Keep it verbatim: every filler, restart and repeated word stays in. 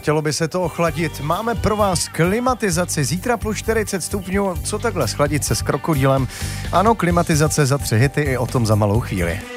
chtělo by se to ochladit. Máme pro vás klimatizaci. Zítra plus čtyřicet stupňů. Co takhle schladit se s krokodýlem? Ano, klimatizace za tři hity, i o tom za malou chvíli.